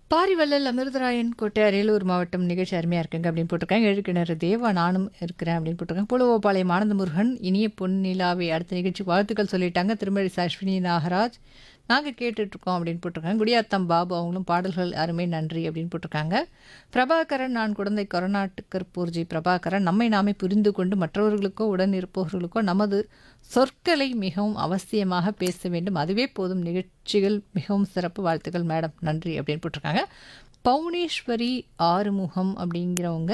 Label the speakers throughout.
Speaker 1: பாரிவள்ளல் அமிர்தராயன் கோட்டை அரியலூர் மாவட்டம் நிகழ்ச்சி அருமையாக இருக்குங்க அப்படின்னு போட்டிருக்காங்க. எழுக்கிணறு தேவா நானும் இருக்கிறேன் அப்படின்னு போட்டிருக்காங்க. புலவோபாளையம் ஆனந்த முருகன் இனிய பொன்னிலாவை அடுத்த நிகழ்ச்சி வாழ்த்துக்கள் சொல்லிட்டாங்க. திருமழிசை அஸ்வினி நாகராஜ் நாங்கள் கேட்டுட்ருக்கோம் அப்படின்னு போட்டிருக்காங்க. குடியாத்தம் பாபு அவங்களும் பாடல்கள் அருமை நன்றி அப்படின்னு போட்டிருக்காங்க. பிரபாகரன் நான் குழந்தை கருணாட்டுக்கர் பூர்ஜி பிரபாகரன் நம்மை நாமே புரிந்து கொண்டு மற்றவர்களுக்கோ உடன் இருப்பவர்களுக்கோ நமது சொற்களை மிகவும் அவசியமாக பேச வேண்டும். அதுவே போதும். நிகழ்ச்சிகள் மிகவும் சிறப்பு. வாழ்த்துக்கள் மேடம் நன்றி அப்படின்னு போட்டிருக்காங்க. பவுனேஸ்வரி ஆறுமுகம் அப்படிங்கிறவங்க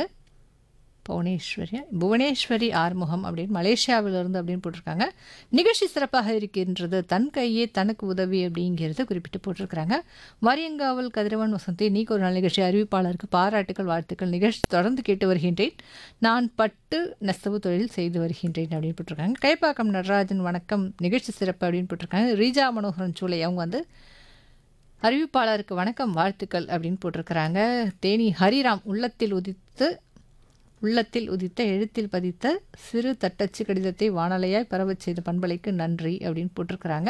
Speaker 1: புவனேஸ்வரி ஆறுமுகம் அப்படின்னு மலேசியாவிலிருந்து அப்படின்னு போட்டிருக்காங்க. நிகழ்ச்சி சிறப்பாக இருக்கின்றது. தன் கையே தனக்கு உதவி அப்படிங்கிறத குறிப்பிட்டு போட்டிருக்கிறாங்க. வாரியங்காவல் கதிரவன் வசந்தி நீக்கு ஒரு நாள் நிகழ்ச்சி அறிவிப்பாளருக்கு பாராட்டுகள் வாழ்த்துக்கள். நிகழ்ச்சி தொடர்ந்து கேட்டு வருகின்றேன். நான் பட்டு நெசவு தொழில் செய்து வருகின்றேன் அப்படின்னு போட்டிருக்காங்க. கைப்பாக்கம் நடராஜன் வணக்கம் நிகழ்ச்சி சிறப்பு அப்படின்னு போட்டிருக்காங்க. ரீஜா மனோகரன் சூளை அவங்க வந்து அறிவிப்பாளருக்கு வணக்கம் வாழ்த்துக்கள் அப்படின்னு போட்டிருக்கிறாங்க. தேனி ஹரிராம் உள்ளத்தில் உதித்த எழுத்தில் பதித்த சிறு தட்டச்சு கடிதத்தை வானலையாய் பரவச் செய்த பண்பலைக்கு நன்றி அப்படின்னு போட்டிருக்கிறாங்க.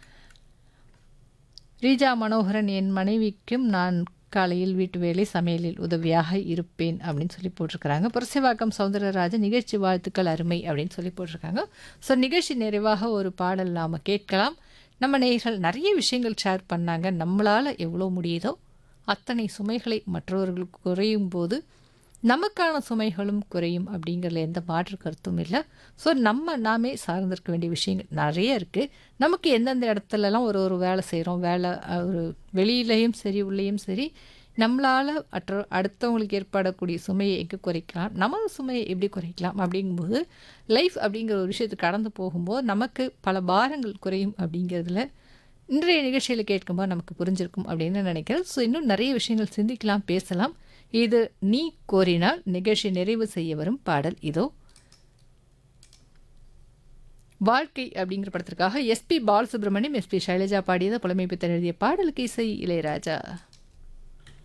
Speaker 1: ரீஜா மனோகரன் என் மனைவிக்கும் நான் காலையில் வீட்டு வேலை சமையலில் உதவியாக இருப்பேன் அப்படின்னு சொல்லி போட்டிருக்கிறாங்க. புரசைவாக்கம் சௌந்தரராஜன் நிகழ்ச்சி வாழ்த்துக்கள் அருமை அப்படின்னு சொல்லி போட்டிருக்காங்க. ஸோ நிகழ்ச்சி நிறைவாக ஒரு பாடல் நாம் கேட்கலாம். நம்ம நேயர்கள் நிறைய விஷயங்கள் ஷேர் பண்ணாங்க. நம்மளால் எவ்வளோ முடியுதோ அத்தனை சுமைகளை மற்றவர்களுக்கு குறையும் போது நமக்கான சுமைகளும் குறையும் அப்படிங்கிறதுல எந்த மாற்று கருத்தும் இல்லை. ஸோ நாமே சார்ந்திருக்க வேண்டிய விஷயங்கள் நிறைய இருக்குது. நமக்கு எந்தெந்த இடத்துலலாம் ஒரு வேலை செய்கிறோம், ஒரு வெளியிலையும் சரி உள்ளேயும் சரி நம்மளால் அடுத்தவங்களுக்கு ஏற்படக்கூடிய சுமையை எங்கே குறைக்கலாம், நமது சுமையை எப்படி குறைக்கலாம் அப்படிங்கும்போது லைஃப் அப்படிங்கிற ஒரு விஷயத்தை கடந்து போகும்போது நமக்கு பல பாரங்கள் குறையும் அப்படிங்கிறதுல இன்றைய நிகழ்ச்சியில் கேட்கும்போது நமக்கு புரிஞ்சிருக்கும் அப்படின்னு நினைக்கிறேன். ஸோ இன்னும் நிறைய விஷயங்கள் சிந்திக்கலாம், பேசலாம். இது நீ கோரினால் நிகழ்ச்சி நிறைவு செய்ய வரும் பாடல் இதோ. வாழ்க்கை அப்படிங்கிற படத்திற்காக எஸ்பி பாலசுப்ரமணியம், எஸ்பி சைலஜா பாடியது. புலமை பித்தன் எழுதிய பாடலுக்கு இசை இளையராஜா.